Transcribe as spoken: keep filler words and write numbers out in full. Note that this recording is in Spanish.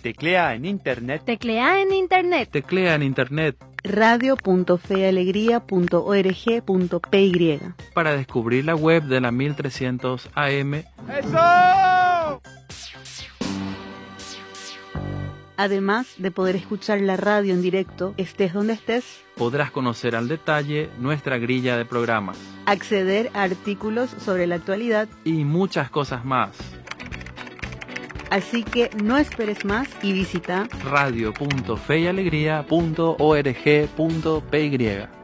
Teclea en internet. Teclea en internet. Teclea en internet. radio punto fe y alegría punto org punto p y para descubrir la web de la mil trescientos A M. ¡Eso! Además de poder escuchar la radio en directo, estés donde estés, Podrás conocer al detalle nuestra grilla de programas acceder a artículos sobre la actualidad, y muchas cosas más. así que no esperes más y visita radio punto fe y alegría punto org punto p y.